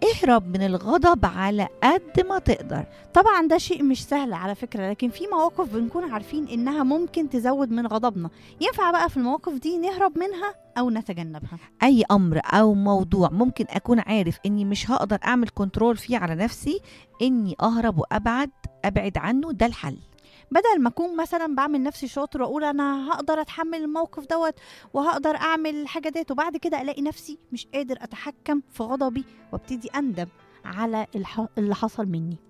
اهرب من الغضب على قد ما تقدر. طبعا ده شيء مش سهل على فكرة، لكن في مواقف بنكون عارفين إنها ممكن تزود من غضبنا. ينفع بقى في المواقف دي نهرب منها أو نتجنبها؟ اي امر او موضوع ممكن اكون عارف اني مش هقدر اعمل كنترول فيه على نفسي، اني اهرب ابعد عنه، ده الحل. بدل ما أكون مثلا بعمل نفسي شاطر وأقول أنا هقدر أتحمل الموقف دوت وهقدر أعمل الحاجة ديت، وبعد كده ألاقي نفسي مش قادر أتحكم في غضبي وابتدي أندم على اللي حصل مني.